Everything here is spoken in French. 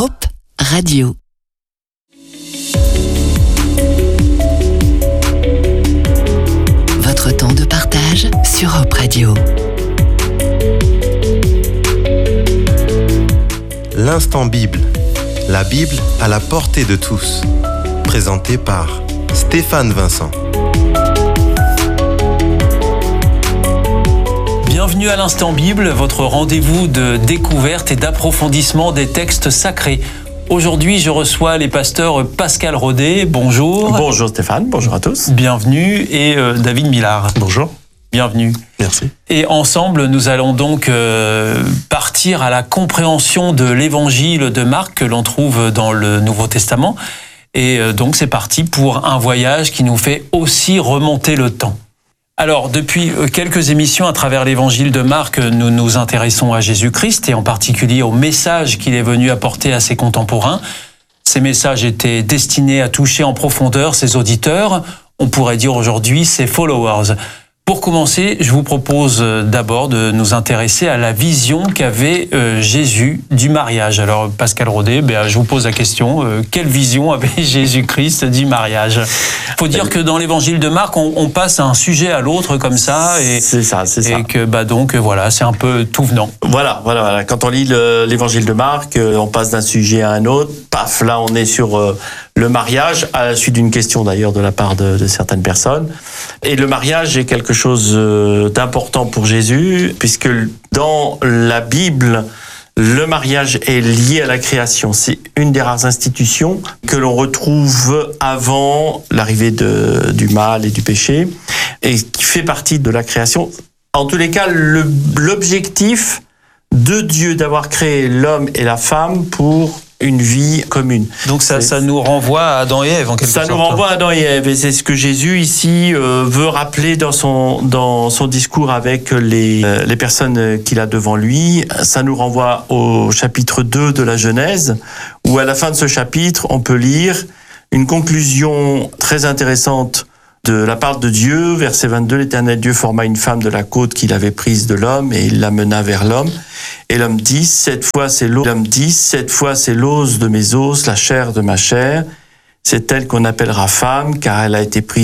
Europe Radio. Votre temps de partage sur Europe Radio. L'instant Bible. La Bible à la portée de tous. Présenté par Stéphane Vincent. Bienvenue à l'Instant Bible, votre rendez-vous de découverte et d'approfondissement des textes sacrés. Aujourd'hui, je reçois les pasteurs Pascal Rodet. Bonjour. Bonjour Stéphane, bonjour à tous. Bienvenue. Et David Millard. Bonjour. Bienvenue. Merci. Et ensemble, nous allons donc partir à la compréhension de l'évangile de Marc que l'on trouve dans le Nouveau Testament. Et donc, c'est parti pour un voyage qui nous fait aussi remonter le temps. Alors, depuis quelques émissions à travers l'évangile de Marc, nous nous intéressons à Jésus-Christ et en particulier au message qu'il est venu apporter à ses contemporains. Ces messages étaient destinés à toucher en profondeur ses auditeurs, on pourrait dire aujourd'hui ses followers. Pour commencer, je vous propose d'abord de nous intéresser à la vision qu'avait Jésus du mariage. Alors, Pascal Rodet, je vous pose la question, quelle vision avait Jésus-Christ du mariage ? Il faut dire que dans l'évangile de Marc, on passe d'un sujet à l'autre comme ça. C'est ça. Et que, voilà, c'est un peu tout venant. Voilà. Quand on lit l'évangile de Marc, on passe d'un sujet à un autre. Paf, là, on est sur le mariage, à la suite d'une question d'ailleurs de la part de certaines personnes. Et le mariage est quelque chose d'important pour Jésus, puisque dans la Bible, le mariage est lié à la création. C'est une des rares institutions que l'on retrouve avant l'arrivée du mal et du péché, et qui fait partie de la création. En tous les cas, l'objectif de Dieu d'avoir créé l'homme et la femme pour une vie commune. Donc ça nous renvoie à Adam et Ève en quelque sorte. Ça nous renvoie à Adam et Ève, et c'est ce que Jésus ici veut rappeler dans son discours avec les personnes qu'il a devant lui. Ça nous renvoie au chapitre 2 de la Genèse, où à la fin de ce chapitre, on peut lire une conclusion très intéressante de la part de Dieu. Verset 22, l'Éternel Dieu forma une femme de la côte qu'il avait prise de l'homme et il la mena vers l'homme. Et l'homme dit, cette fois c'est l'os de mes os, la chair de ma chair. C'est elle qu'on appellera femme, car elle a été prise